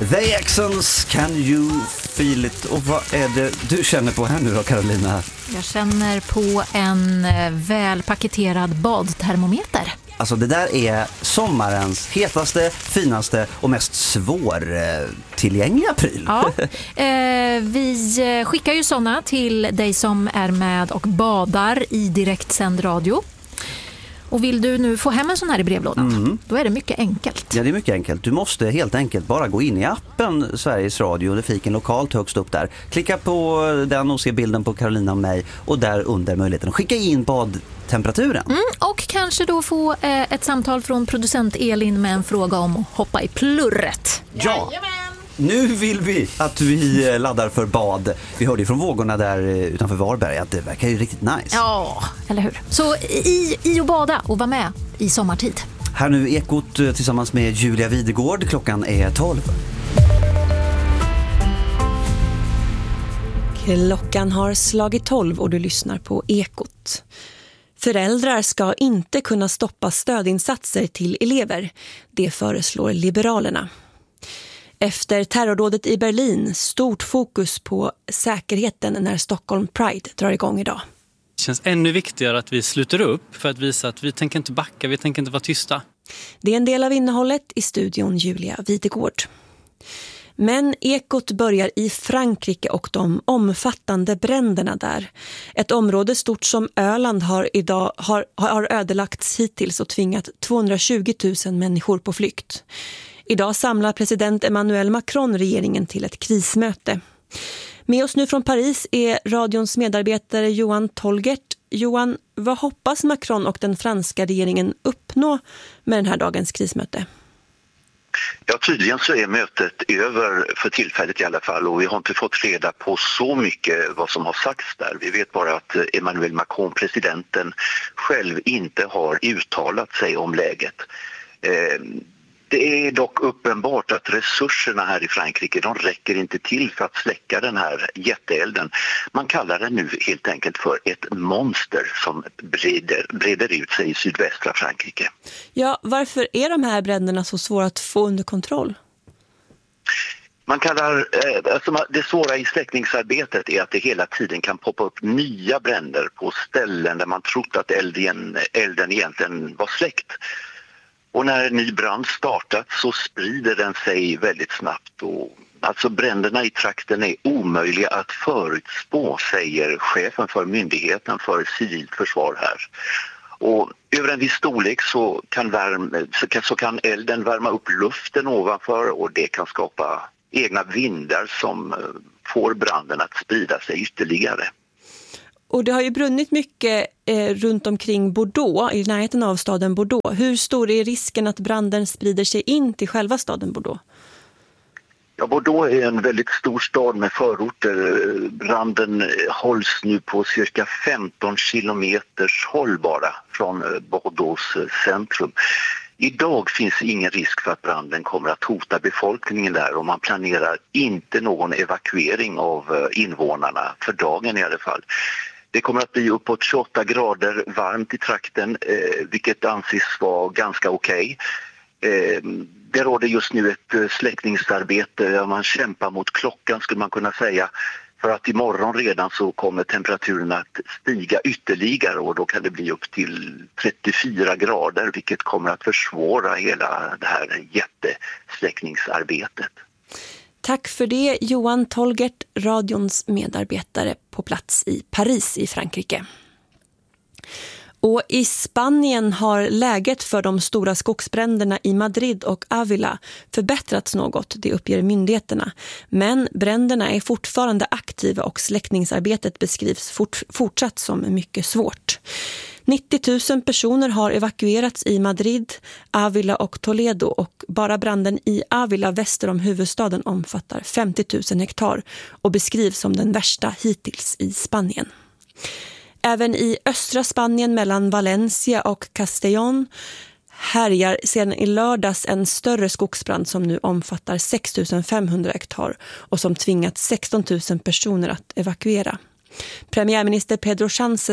The Exons, Can You Feel It? Och vad är det du känner på här nu då, Carolina? Jag känner på en välpaketerad badtermometer. Alltså det där är sommarens hetaste, finaste och mest svårtillgängliga pryl. Ja, vi skickar ju såna till dig som är med och badar i direktsänd radio. Och vill du nu få hem en sån här i brevlådan, då är det mycket enkelt. Ja, det är mycket enkelt. Du måste helt enkelt bara gå in i appen Sveriges Radio, det fiken lokalt högst upp där. Klicka på den och se bilden på Carolina och mig och där under möjligheten att skicka in badtemperaturen. Och kanske då få ett samtal från producent Elin med en fråga om att hoppa i plurret. Ja! Nu vill vi att vi laddar för bad. Vi hörde ju från vågorna där utanför Varberg att det verkar ju riktigt nice. Ja, eller hur? Så i och bada och vara med i sommartid. Här nu Ekot tillsammans med Julia Videgård. Klockan är 12. Klockan har slagit 12 och du lyssnar på Ekot. Föräldrar ska inte kunna stoppa stödinsatser till elever. Det föreslår Liberalerna. Efter terrordådet i Berlin, stort fokus på säkerheten när Stockholm Pride drar igång idag. Det känns ännu viktigare att vi sluter upp för att visa att vi tänker inte backa, vi tänker inte vara tysta. Det är en del av innehållet i studion Julia Videgård. Men Ekot börjar i Frankrike och de omfattande bränderna där. Ett område stort som Öland har ödelagts hittills och tvingat 220 000 människor på flykt. Idag samlar president Emmanuel Macron regeringen till ett krismöte. Med oss nu från Paris är radions medarbetare Johan Tolgert. Johan, vad hoppas Macron och den franska regeringen uppnå med den här dagens krismöte? Ja, tydligen så är mötet över för tillfället i alla fall och vi har inte fått reda på så mycket vad som har sagts där. Vi vet bara att Emmanuel Macron, presidenten, själv inte har uttalat sig om läget. Det är dock uppenbart att resurserna här i Frankrike, de räcker inte till för att släcka den här jätteelden. Man kallar den nu helt enkelt för ett monster som breder ut sig i sydvästra Frankrike. Ja, varför är de här bränderna så svåra att få under kontroll? Man kallar, det svåra i släckningsarbetet är att det hela tiden kan poppa upp nya bränder på ställen där man trott att elden egentligen var släckt. Och när en ny brand startat så sprider den sig väldigt snabbt. Och alltså bränderna i trakten är omöjliga att förutspå, säger chefen för myndigheten för civilt försvar här. Och över en viss storlek så kan elden värma upp luften ovanför och det kan skapa egna vindar som får branden att sprida sig ytterligare. Och det har ju brunnit mycket runt omkring Bordeaux, i närheten av staden Bordeaux. Hur stor är risken att branden sprider sig in till själva staden Bordeaux? Ja, Bordeaux är en väldigt stor stad med förorter. Branden hålls nu på cirka 15 kilometers håll bara från Bordeaux centrum. Idag finns ingen risk för att branden kommer att hota befolkningen där och man planerar inte någon evakuering av invånarna, för dagen i alla fall. Det kommer att bli uppåt 28 grader varmt i trakten, vilket anses vara ganska okej. Det råder just nu ett släckningsarbete där man kämpar mot klockan, skulle man kunna säga. För att imorgon redan så kommer temperaturen att stiga ytterligare och då kan det bli upp till 34 grader, vilket kommer att försvåra hela det här jättesläckningsarbetet. Tack för det, Johan Tolgert, radions medarbetare på plats i Paris i Frankrike. Och i Spanien har läget för de stora skogsbränderna i Madrid och Ávila förbättrats något, det uppger myndigheterna. Men bränderna är fortfarande aktiva och släckningsarbetet beskrivs fortsatt som mycket svårt. 90 000 personer har evakuerats i Madrid, Ávila och Toledo och bara branden i Ávila väster om huvudstaden omfattar 50 000 hektar och beskrivs som den värsta hittills i Spanien. Även i östra Spanien mellan Valencia och Castellón härjar sedan i lördags en större skogsbrand som nu omfattar 6 500 hektar och som tvingat 16 000 personer att evakuera. Premiärminister Pedro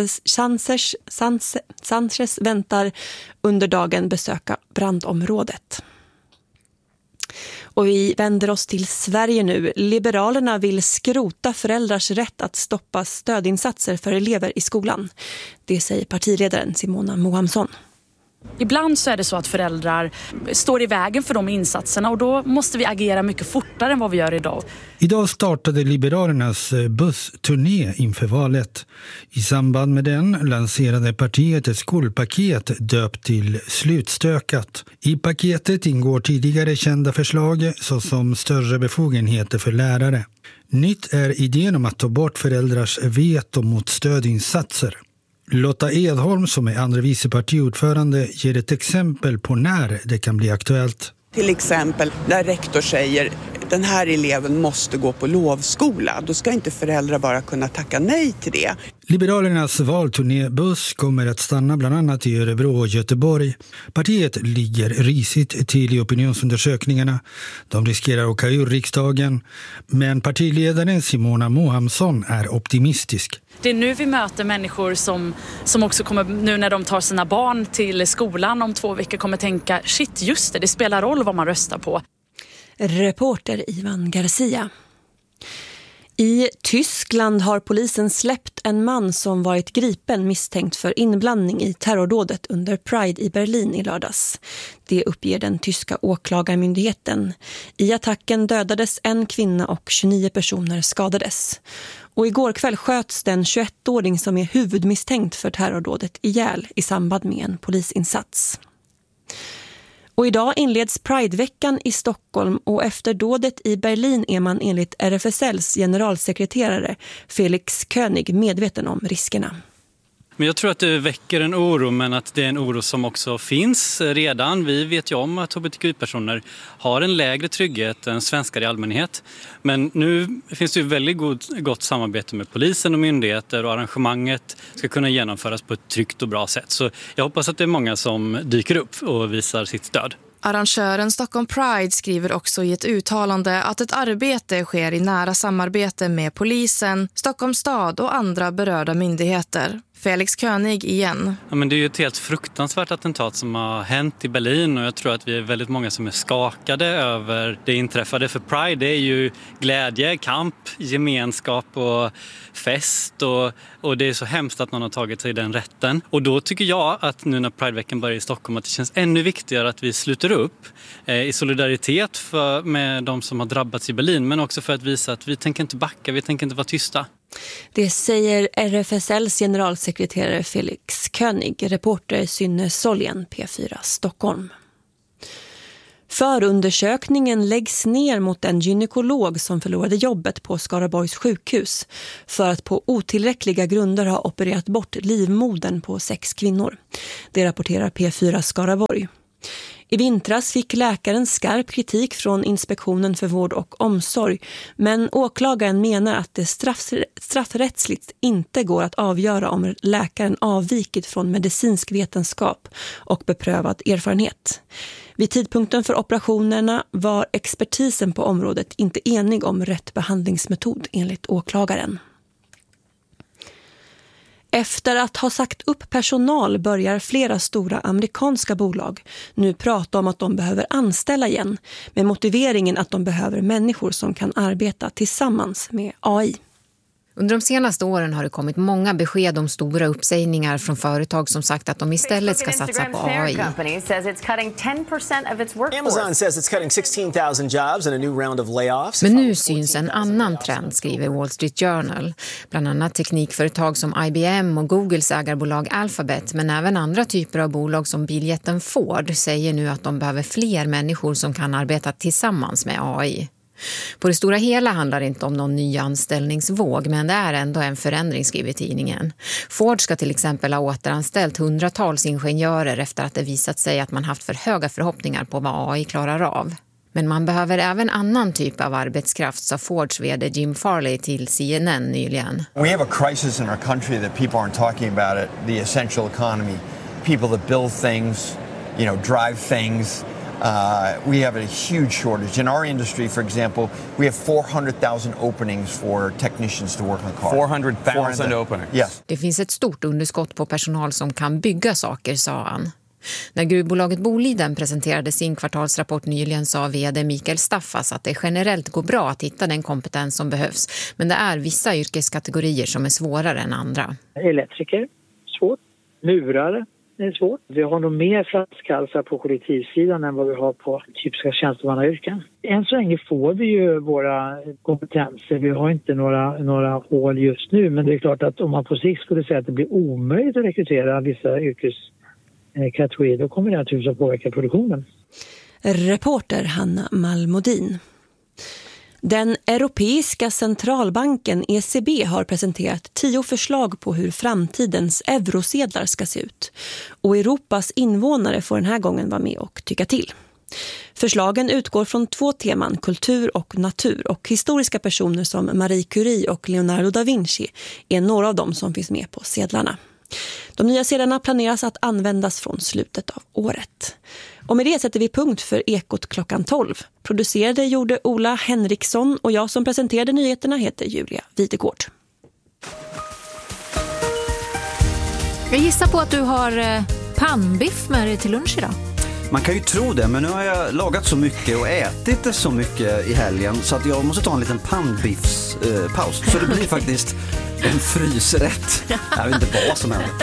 Sánchez väntar under dagen besöka brandområdet. Och vi vänder oss till Sverige nu. Liberalerna vill skrota föräldrars rätt att stoppa stödinsatser för elever i skolan. Det säger partiledaren Simona Mohamsson. Ibland så är det så att föräldrar står i vägen för de insatserna och då måste vi agera mycket fortare än vad vi gör idag. Idag startade Liberalernas bussturné inför valet. I samband med den lanserade partiet ett skolpaket döpt till Slutstökat. I paketet ingår tidigare kända förslag såsom större befogenheter för lärare. Nytt är idén om att ta bort föräldrars veto mot stödinsatser. Lotta Edholm, som är andra vicepartiordförande, ger ett exempel på när det kan bli aktuellt. Till exempel när rektor säger den här eleven måste gå på lovskola. Då ska inte föräldrar bara kunna tacka nej till det. Liberalernas valturnébuss kommer att stanna bland annat i Örebro och Göteborg. Partiet ligger risigt till i opinionsundersökningarna. De riskerar att åka ur riksdagen. Men partiledaren Simona Mohamsson är optimistisk. Det är nu vi möter människor som också kommer, nu när de tar sina barn till skolan om 2 veckor, kommer tänka shit, just det spelar roll vad man röstar på. Reporter Ivan Garcia. I Tyskland har polisen släppt en man som varit gripen misstänkt för inblandning i terrordådet under Pride i Berlin i lördags. Det uppger den tyska åklagarmyndigheten. I attacken dödades en kvinna och 29 personer skadades. Och igår kväll sköts den 21-åring som är huvudmisstänkt för terrordådet ihjäl i samband med en polisinsats. Och idag inleds Pride-veckan i Stockholm och efter dådet i Berlin är man enligt RFSLs generalsekreterare Felix König medveten om riskerna. Men jag tror att det väcker en oro, men att det är en oro som också finns redan. Vi vet ju om att hbtq-personer har en lägre trygghet än svenskar i allmänhet. Men nu finns det ju väldigt gott samarbete med polisen och myndigheter och arrangemanget ska kunna genomföras på ett tryggt och bra sätt. Så jag hoppas att det är många som dyker upp och visar sitt stöd. Arrangören Stockholm Pride skriver också i ett uttalande att ett arbete sker i nära samarbete med polisen, Stockholms stad och andra berörda myndigheter. Felix König igen. Ja, men det är ju ett helt fruktansvärt attentat som har hänt i Berlin och jag tror att vi är väldigt många som är skakade över det inträffade. För Pride, det är ju glädje, kamp, gemenskap och fest och det är så hemskt att någon har tagit sig den rätten. Och då tycker jag att nu när Prideveckan börjar i Stockholm att det känns ännu viktigare att vi sluter upp i solidaritet med de som har drabbats i Berlin, men också för att visa att vi tänker inte backa, vi tänker inte vara tysta. Det säger RFSLs generalsekreterare Felix König, reporter Synne Soljen, P4 Stockholm. Förundersökningen läggs ner mot en gynekolog som förlorade jobbet på Skaraborgs sjukhus för att på otillräckliga grunder ha opererat bort livmodern på 6 kvinnor. Det rapporterar P4 Skaraborg. I vintras fick läkaren skarp kritik från Inspektionen för vård och omsorg, men åklagaren menar att det straffrättsligt inte går att avgöra om läkaren avvikit från medicinsk vetenskap och beprövad erfarenhet. Vid tidpunkten för operationerna var expertisen på området inte enig om rätt behandlingsmetod enligt åklagaren. Efter att ha sagt upp personal börjar flera stora amerikanska bolag nu prata om att de behöver anställa igen med motiveringen att de behöver människor som kan arbeta tillsammans med AI. Under de senaste åren har det kommit många besked om stora uppsägningar från företag som sagt att de istället ska satsa på AI. Men nu syns en annan trend, skriver Wall Street Journal. Bland annat teknikföretag som IBM och Googles ägarbolag Alphabet, men även andra typer av bolag som biljätten Ford säger nu att de behöver fler människor som kan arbeta tillsammans med AI. På det stora hela handlar det inte om någon ny anställningsvåg, men det är ändå en förändring, skriver tidningen. Ford ska till exempel ha återanställt hundratals ingenjörer efter att det visat sig att man haft för höga förhoppningar på vad AI klarar av. Men man behöver även annan typ av arbetskraft, sa Fords vd Jim Farley till CNN nyligen. We have a crisis in our country that people aren't talking about it, the essential economy. People that build things, drive things. We have a huge shortage. In our industry, for example, we have 400,000 openings for technicians to work on cars. 400,000 openings? Yes. Det finns ett stort underskott på personal som kan bygga saker, sa han. När gruvbolaget Boliden presenterade sin kvartalsrapport nyligen sa vd Mikael Staffas att det generellt går bra att hitta den kompetens som behövs. Men det är vissa yrkeskategorier som är svårare än andra. Elektriker, svårt. Murare, det är svårt. Vi har nog mer flaskhalsar på kollektivsidan än vad vi har på typiska tjänstemannayrken. Än så länge får vi ju våra kompetenser. Vi har inte några hål just nu. Men det är klart att om man på sikt skulle säga att det blir omöjligt att rekrytera vissa yrkeskategorier, då kommer det naturligtvis att påverka produktionen. Reporter Hanna Malmodin. Den europeiska centralbanken ECB har presenterat 10 förslag på hur framtidens eurosedlar ska se ut. Och Europas invånare får den här gången vara med och tycka till. Förslagen utgår från 2 teman, kultur och natur, och historiska personer som Marie Curie och Leonardo da Vinci är några av dem som finns med på sedlarna. De nya sedlarna planeras att användas från slutet av året. Och med det sätter vi punkt för Ekot klockan 12. Producerade gjorde Ola Henriksson och jag som presenterade nyheterna heter Julia Videgård. Jag gissar på att du har pannbiff med dig till lunch idag. Man kan ju tro det, men nu har jag lagat så mycket och ätit det så mycket i helgen så att jag måste ta en liten pannbiffspaus. Så det blir faktiskt en frysrätt. Jag vet inte vad som händer.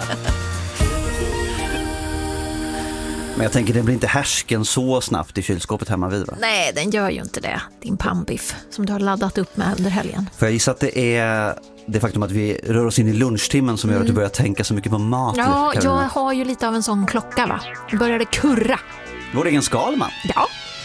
Men jag tänker det blir inte härsken så snabbt i kylskåpet hemma vid, va? Nej, den gör ju inte det. Din pannbiff som du har laddat upp med under helgen. Får jag gissa att det är det faktum att vi rör oss in i lunchtimmen som gör att du börjar tänka så mycket på mat? Ja, jag har ju lite av en sån klocka, va? Nu börjar det kurra. Vår egen Skalman. Ja.